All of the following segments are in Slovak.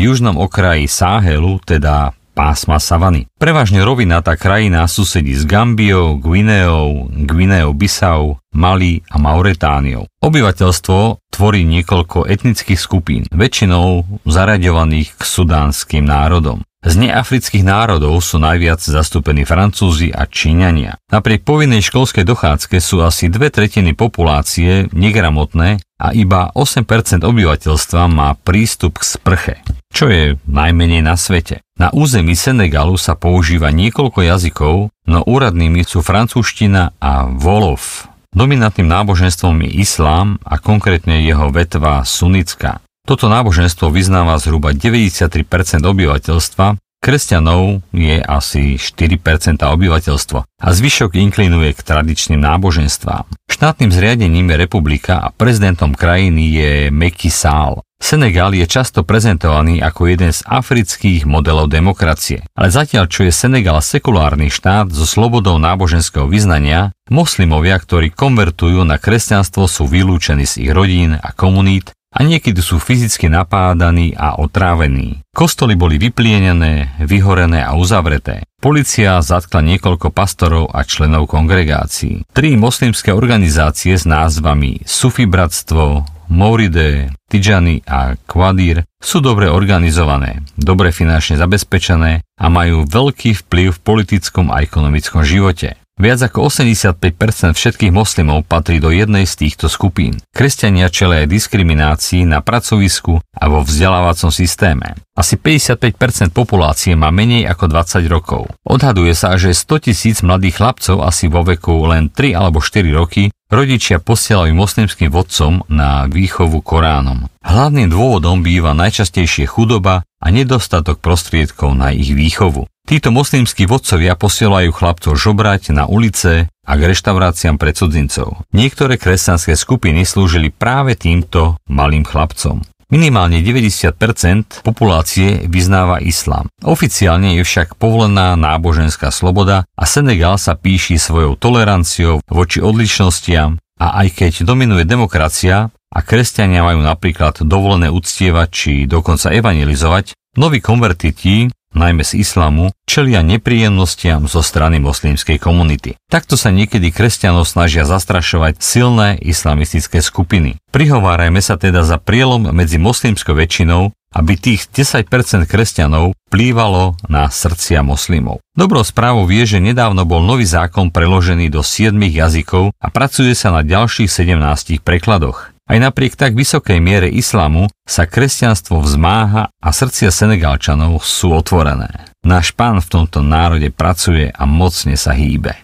južnom okraji Sahelu, teda pásma savany. Prevažne rovinatá krajina susedí s Gambiou, Guineou Bissau, Mali a Mauretániou. Obyvateľstvo tvorí niekoľko etnických skupín, väčšinou zaraďovaných k sudánskym národom. Z neafrických národov sú najviac zastúpení Francúzi a Číňania. Napriek povinnej školskej dochádzke sú asi 2/3 populácie negramotné a iba 8% obyvateľstva má prístup k sprche, čo je najmenej na svete. Na území Senegalu sa používa niekoľko jazykov, no úradnými sú francúzština a Wolof. Dominantným náboženstvom je islám a konkrétne jeho vetva sunnická. Toto náboženstvo vyznáva zhruba 93% obyvateľstva, kresťanov je asi 4% obyvateľstva a zvyšok inklinuje k tradičným náboženstvám. Štátnym zriadením je republika a prezidentom krajiny je Macky Sall. Senegal je často prezentovaný ako jeden z afrických modelov demokracie, ale zatiaľ čo je Senegal sekulárny štát so slobodou náboženského vyznania, moslimovia, ktorí konvertujú na kresťanstvo, sú vylúčení z ich rodín a komunít a niekedy sú fyzicky napádaní a otrávení. Kostoly boli vyplienené, vyhorené a uzavreté. Polícia zatkla niekoľko pastorov a členov kongregácií. 3 moslimské organizácie s názvami Sufi bratstvo, Mouride, Tidžani a Qadir sú dobre organizované, dobre finančne zabezpečené a majú veľký vplyv v politickom a ekonomickom živote. Viac ako 85% všetkých moslimov patrí do jednej z týchto skupín. Kresťania čelia aj diskriminácii na pracovisku a vo vzdelávacom systéme. Asi 55% populácie má menej ako 20 rokov. Odhaduje sa, že 100 000 mladých chlapcov asi vo veku len 3 alebo 4 roky rodičia posielajú moslimským vodcom na výchovu Koránom. Hlavným dôvodom býva najčastejšie chudoba a nedostatok prostriedkov na ich výchovu. Títo moslimskí vodcovia posielajú chlapcov žobrať na ulice a k reštauráciám pre cudzincov. Niektoré kresťanské skupiny slúžili práve týmto malým chlapcom. Minimálne 90% populácie vyznáva islám. Oficiálne je však povolená náboženská sloboda a Senegal sa píši svojou toleranciou voči odlišnostiam a aj keď dominuje demokracia a kresťania majú napríklad dovolené uctievať či dokonca evangelizovať, noví konvertiti najmä z islamu, čelia nepríjemnostiam zo strany moslimskej komunity. Takto sa niekedy kresťanov snažia zastrašovať silné islamistické skupiny. Prihovárajme sa teda za prielom medzi moslimskou väčšinou, aby tých 10% kresťanov plývalo na srdcia moslimov. Dobrou správou je, že nedávno bol nový zákon preložený do 7 jazykov a pracuje sa na ďalších 17 prekladoch. Aj napriek tak vysokej miere islamu sa kresťanstvo vzmáha a srdcia Senegalčanov sú otvorené. Náš Pán v tomto národe pracuje a mocne sa hýbe.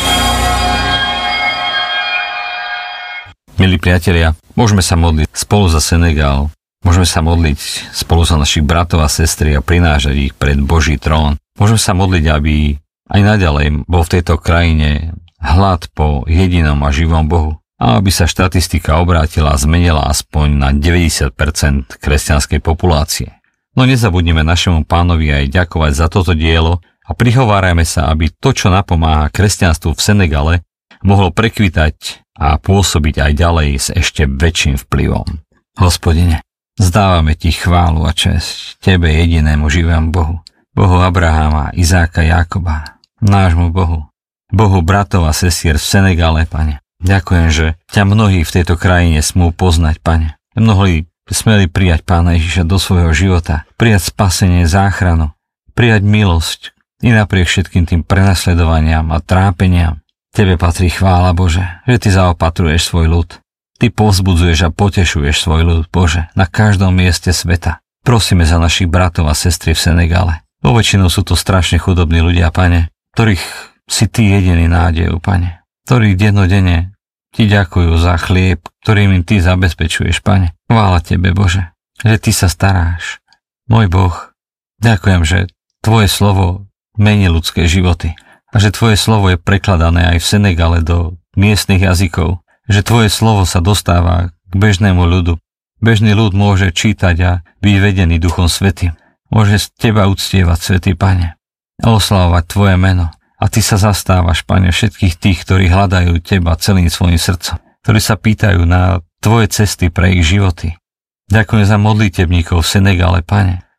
Milí priatelia, môžeme sa modliť spolu za Senegal, môžeme sa modliť spolu za našich bratov a sestry a prinášať ich pred Boží trón. Môžeme sa modliť, aby aj naďalej bol v tejto krajine hlad po jedinom a živom Bohu. A aby sa štatistika obrátila a zmenila aspoň na 90% kresťanskej populácie. No nezabudnime našemu Pánovi aj ďakovať za toto dielo a prihovárajme sa, aby to, čo napomáha kresťanstvu v Senegale, mohlo prekvitať a pôsobiť aj ďalej s ešte väčším vplyvom. Hospodine, zdávame Ti chválu a česť Tebe jedinému živému Bohu, Bohu Abraháma, Izáka, Jákoba, nášmu Bohu, Bohu bratov a sestier v Senegale, Pane. Ďakujem, že ťa mnohí v tejto krajine smú poznať, Pane. Mnohí smeli prijať Pána Ježiša do svojho života, prijať spasenie, záchranu, prijať milosť i napriek všetkým tým prenasledovaniam a trápeniam. Tebe patrí chvála, Bože, že Ty zaopatruješ svoj ľud. Ty povzbudzuješ a potešuješ svoj ľud, Bože, na každom mieste sveta. Prosíme za našich bratov a sestry v Senegale. Vo väčšinou sú to strašne chudobní ľudia, Pane, ktorých si Ty jediný nádej, Pane, ktorí dennodenne Ti ďakujú za chlieb, ktorým im Ty zabezpečuješ, Pane. Chvála Tebe, Bože, že Ty sa staráš. Môj Boh, ďakujem, že Tvoje slovo mení ľudské životy a že Tvoje slovo je prekladané aj v Senegale do miestnych jazykov, že Tvoje slovo sa dostáva k bežnému ľudu. Bežný ľud môže čítať a byť vedený Duchom Svätým. Môže Teba uctievať, Svätý Pane, a oslavovať Tvoje meno. A Ty sa zastávaš, Pane, všetkých tých, ktorí hľadajú Teba celým svojim srdcom, ktorí sa pýtajú na Tvoje cesty pre ich životy. Ďakujem za modlitebníkov v Senegale, Pane,